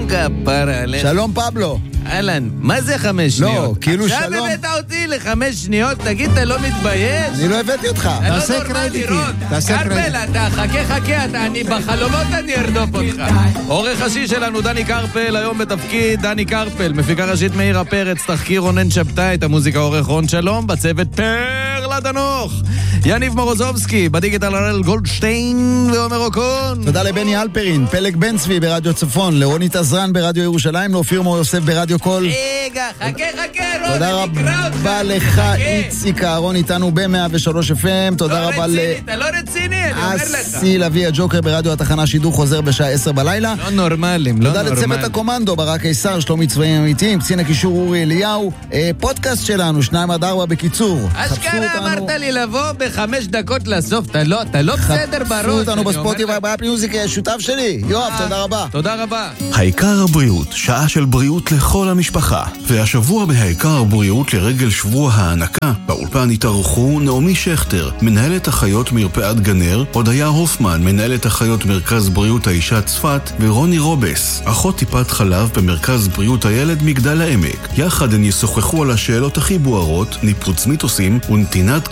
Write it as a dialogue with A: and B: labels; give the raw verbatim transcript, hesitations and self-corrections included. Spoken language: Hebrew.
A: כפרה עליך.
B: שלום פבלו.
A: אהלן, מה זה חמש שניות?
B: לא, כאילו שלום.
A: עכשיו הבאת אותי לחמש שניות, תגיד, אתה לא מתבייש?
B: אני לא הבאתי אותך.
C: תעשה קרדיטים, תעשה קרדיטים.
A: קרפל, אתה חכה חכה, אתה, אני בחלומות אני ארדוף אותך. עורך ראשי שלנו, דני קרפל, היום בתפקיד דני קרפל, מפיקה ראשית מאירה פרץ, תחקיר רונן שבתאי, את המוזיקה עורך רון שלום, בצוות פרלה דנוך, יניב מורוזובסקי, בדיגיטל הראל גולדשטיין ועומר אוקון.
B: תודה לבני אלפרין, פלג בן צבי ברדיו צפון, לרונית עזרן ברדיו ירושלים, לאופיר מור יוסף ברדיו קול.
A: רגע, חכה חכה רון,
B: תודה רבה לך איציק אהרון איתנו ב-מאה ושלוש אף אם. תודה רבה ל...
A: אתה לא רציני, אני אומר לך.
B: אסי לוי הג'וקר ברדיו התחנה, שידור חוזר בשעה עשר בלילה.
A: לא נורמלים, לא נורמלים.
B: תודה לצוות הקומנדו, ברק קיסר, שלומי צבעים אמיתיים, קצין הקישור אורי אליהו, פודקאסט שלנו, שניים עד ארבע בקיצור.
A: אשכרה אמרת לי לבוא בחמש דקות לסוף, אתה לא, אתה לא בסדר בראש.
B: חפשו אותנו בספוטיפיי, באפל מיוזיק, שותף שלי, יואב, תודה רבה.
A: תודה רבה.
D: העיקר הבריאות, שעה של בריאות לכל המשפחה. והשבוע בהעיקר הבריאות לרגל שבוע הענקה, באולפן התארחו נעמי שכטר, מנהלת אחיות מרפאת גנר, הודיה הופמן, מנהלת אחיות מרכז בריאות האישה צפת, ורוני רובס, אחות טיפת חלב במרכז בריאות הילד מגדל העמק. יחד הן ישוחחו על השאלות הכי בוערות, ניפוץ מיתוסים ונתינת